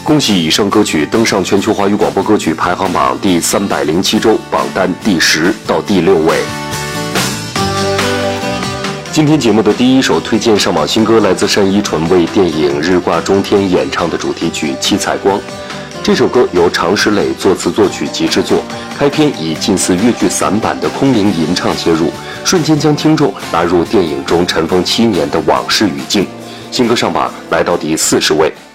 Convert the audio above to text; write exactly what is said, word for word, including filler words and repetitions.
恭喜以上歌曲登上全球华语广播歌曲排行榜第三百零七周榜单第十到第六位。今天节目的第一首推荐上榜新歌来自单依纯为电影《日挂中天》演唱的主题曲《七彩光》。这首歌由常石磊作词作曲及制作，开篇以近似粤剧散版的空灵吟唱切入，瞬间将听众拉入电影中尘封七年的往事语境。新歌上榜来到第四十位。